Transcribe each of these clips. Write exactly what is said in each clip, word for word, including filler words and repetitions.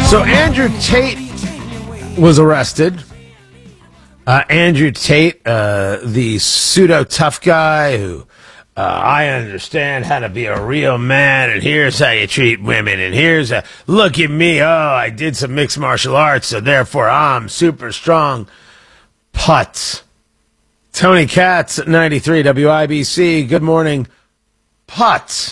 So Andrew Tate was arrested. Uh, Andrew Tate, uh, the pseudo-tough guy who uh, I understand how to be a real man, and here's how you treat women, and here's a look at me, oh, I did some mixed martial arts, so therefore I'm super strong. Putz. Tony Katz at ninety-three W I B C, good morning. Putz.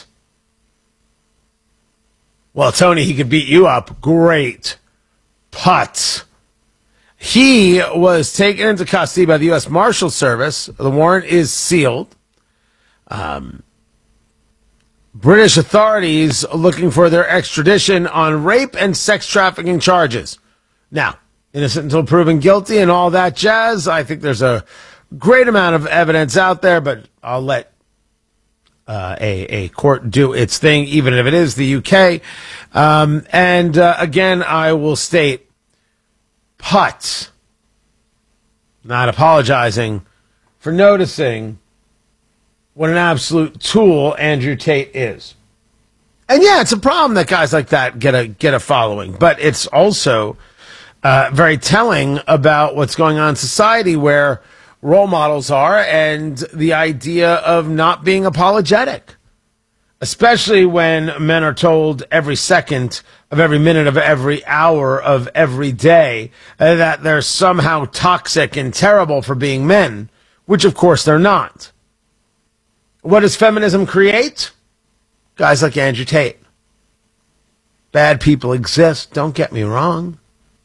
Well, Tony, he could beat you up. Great. Putz. He was taken into custody by the U S Marshal Service. The warrant is sealed. Um, British authorities looking for their extradition on rape and sex trafficking charges. Now, innocent until proven guilty and all that jazz. I think there's a great amount of evidence out there, but I'll let Uh, a, a court do its thing, even if it is the U K. Um, and uh, again, I will state, Putz, not apologizing for noticing what an absolute tool Andrew Tate is. And yeah, it's a problem that guys like that get a get a following, but it's also uh, very telling about what's going on in society, where role models are, and the idea of not being apologetic, especially when men are told every second of every minute of every hour of every day uh, that they're somehow toxic and terrible for being men, which of course they're not. What does feminism create? Guys like Andrew Tate. Bad people exist, don't get me wrong.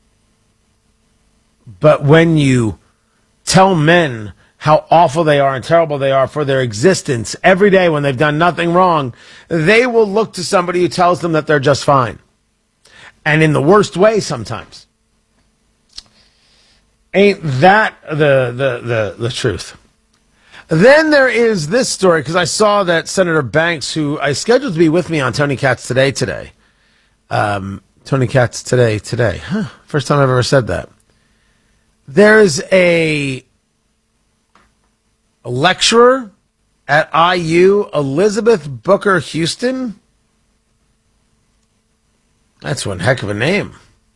But when you tell men how awful they are and terrible they are for their existence every day when they've done nothing wrong, they will look to somebody who tells them that they're just fine. And in the worst way sometimes. Ain't that the, the, the, the truth? Then there is this story, because I saw that Senator Banks, who I scheduled to be with me on Tony Katz Today today. Um, Tony Katz Today today. Huh, first time I've ever said that. There's a, a lecturer at I U, Elizabeth Booker Houston. That's one heck of a name.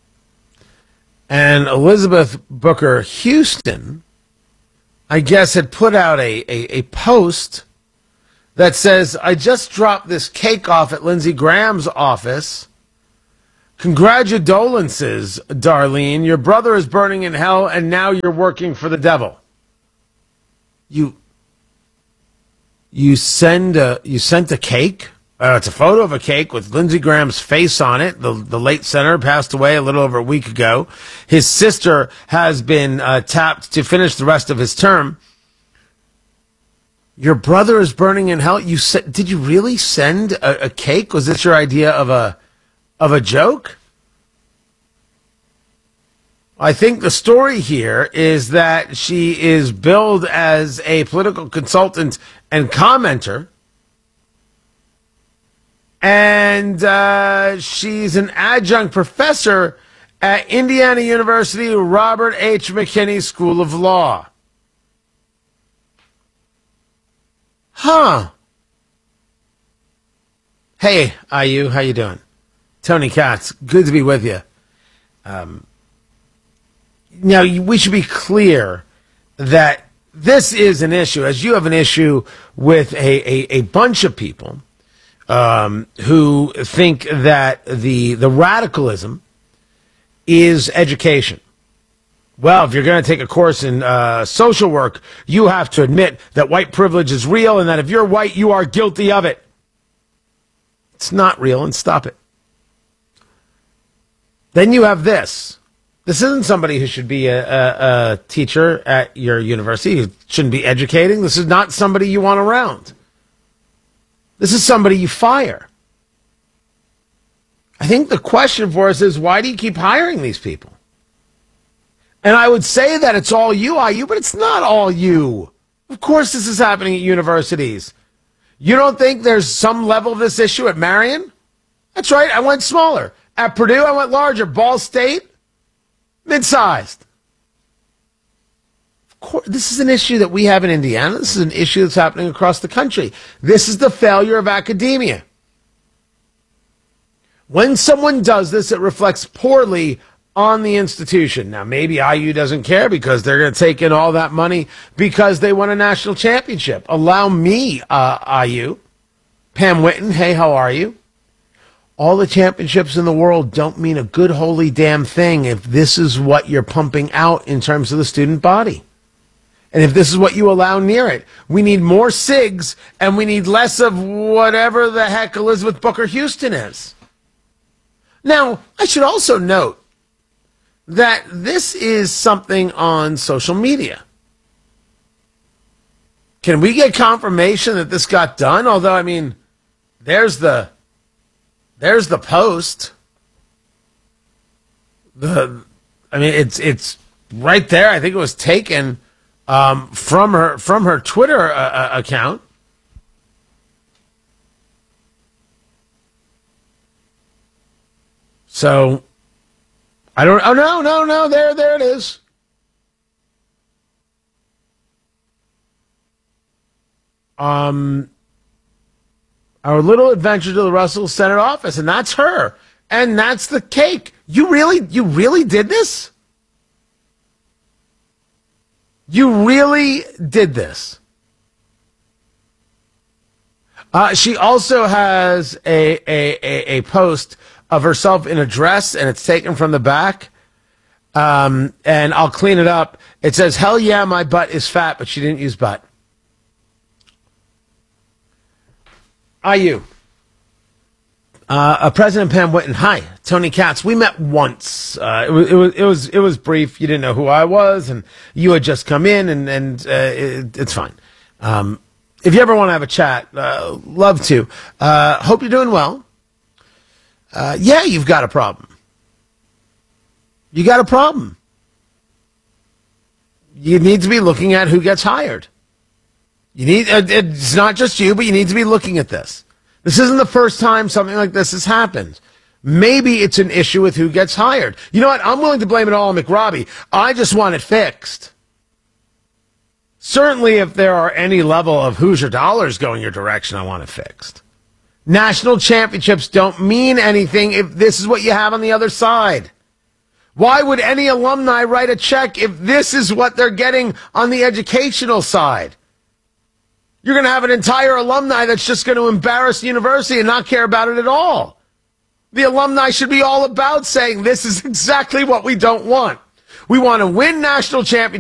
And Elizabeth Booker Houston, I guess, had put out a, a, a post that says, I just dropped this cake off at Lindsey Graham's office. Congratulations, Darlene. Your brother is burning in hell, and now you're working for the devil. You, you send a, you sent a cake. Uh, it's a photo of a cake with Lindsey Graham's face on it. The the late senator passed away a little over a week ago. His sister has been uh, tapped to finish the rest of his term. Your brother is burning in hell. You se- did you really send a, a cake? Was this your idea of a of a joke? I think the story here is that she is billed as a political consultant and commenter, and uh, she's an adjunct professor at Indiana University Robert H. McKinney School of Law. Huh. Hey, I U, how you doing? Tony Katz, good to be with you. Um, now, we should be clear that this is an issue, as you have an issue with a, a, a bunch of people um, who think that the the radicalism is education. Well, if you're going to take a course in uh, social work, you have to admit that white privilege is real, and that if you're white, you are guilty of it. It's not real, and stop it. Then you have this. This isn't somebody who should be a, a, a teacher at your university, who shouldn't be educating. This is not somebody you want around. This is somebody you fire. I think the question for us is, why do you keep hiring these people? And I would say that it's all you, I U, but it's not all you. Of course this is happening at universities. You don't think there's some level of this issue at Marion? That's right, I went smaller. At Purdue, I went larger. Ball State, mid-sized. Of course, this is an issue that we have in Indiana. This is an issue that's happening across the country. This is the failure of academia. When someone does this, it reflects poorly on the institution. Now, maybe I U doesn't care because they're going to take in all that money because they won a national championship. Allow me, uh, I U. Pam Whitten, hey, how are you? All the championships in the world don't mean a good holy damn thing if this is what you're pumping out in terms of the student body. And if this is what you allow near it. We need more SIGs and we need less of whatever the heck Elizabeth Booker Houston is. Now, I should also note that this is something on social media. Can we get confirmation that this got done? Although, I mean, there's the there's the post. The I mean, it's it's right there. I think it was taken um, from her from her Twitter uh, account. So, I don't, oh, no, no, no, there, there it is. Um, our little adventure to the Russell Senate office, and that's her. And that's the cake. You really, you really did this? You really did this? Uh, she also has a, a, a, a post of herself in a dress, and it's taken from the back. Um, and I'll clean it up. It says, hell yeah, my butt is fat, but she didn't use butt. I U. Uh, uh, President Pam Whitten, hi, Tony Katz. We met once. Uh, it was, it was, it was, it was brief. You didn't know who I was, and you had just come in, and, and, uh, it, it's fine. Um, if you ever want to have a chat, uh, love to. Uh, hope you're doing well. Uh, yeah, you've got a problem. You got a problem. You need to be looking at who gets hired. You need, uh, it's not just you, but you need to be looking at this. This isn't the first time something like this has happened. Maybe it's an issue with who gets hired. You know what? I'm willing to blame it all on McRobbie. I just want it fixed. Certainly, if there are any level of Hoosier dollars going your direction, I want it fixed. National championships don't mean anything if this is what you have on the other side. Why would any alumni write a check if this is what they're getting on the educational side? You're going to have an entire alumni that's just going to embarrass the university and not care about it at all. The alumni should be all about saying this is exactly what we don't want. We want to win national championships.